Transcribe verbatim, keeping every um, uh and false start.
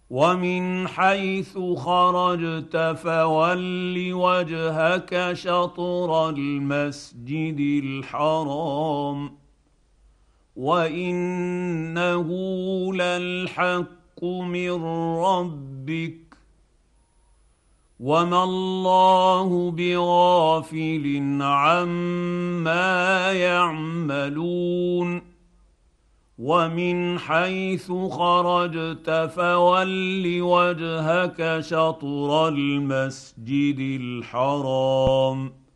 ومن حيث خرجت فول وجهك شطر المسجد الحرام وانه للحق من ربك وما الله بغافل عما يعملون ومن حيث خرجت فول وجهك شطر المسجد الحرام